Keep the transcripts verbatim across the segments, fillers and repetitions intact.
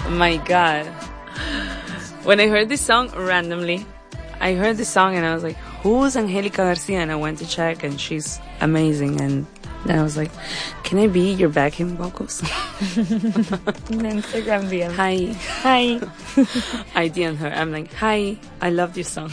My God. When I heard this song randomly, I heard this song and I was like, who's Angelica Garcia? And I went to check and she's amazing. And then I was like, can I be your backing vocals? Instagram D M. Hi. Hi. I D M'd her. I'm like, hi, I loved your song.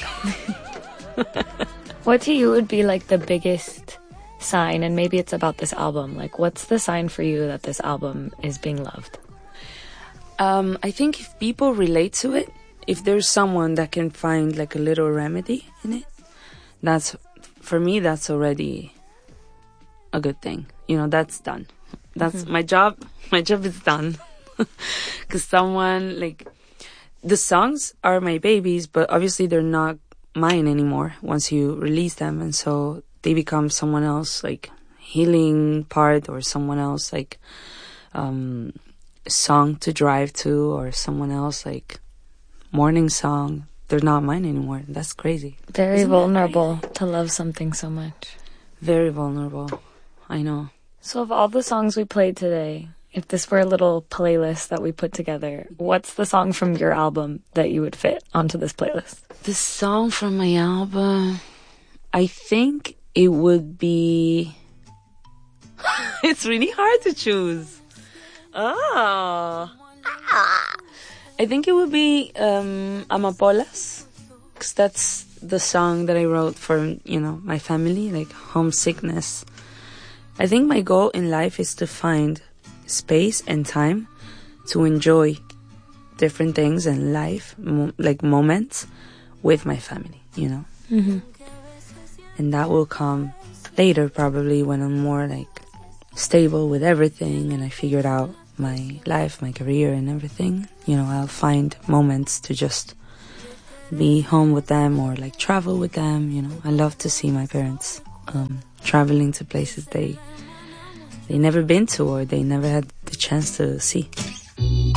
What to you would be like the biggest sign, and maybe it's about this album, like what's the sign for you that this album is being loved? Um, I think if people relate to it, if there's someone that can find like a little remedy in it, that's, for me, that's already a good thing. You know, that's done. That's mm-hmm. my job. My job is done. Because someone, like, the songs are my babies, but obviously they're not mine anymore once you release them. And so they become someone else, like, healing part, or someone else, like, um, song to drive to, or someone else, like, morning song. They're not mine anymore. That's crazy. Very Isn't vulnerable to love something so much. Very vulnerable. I know. So of all the songs we played today, if this were a little playlist that we put together, what's the song from your album that you would fit onto this playlist? The song from my album, I think it would be... It's really hard to choose. Oh. Ah. I think it would be um, Amapolas, because that's the song that I wrote for, you know, my family, like homesickness. I think my goal in life is to find space and time to enjoy different things in life, mo- like moments with my family, you know. Mm-hmm. And that will come later, probably, when I'm more like stable with everything and I figured out my life, my career and everything. You know, I'll find moments to just be home with them or like travel with them. You know, I love to see my parents um, traveling to places they they never been to or they never had the chance to see.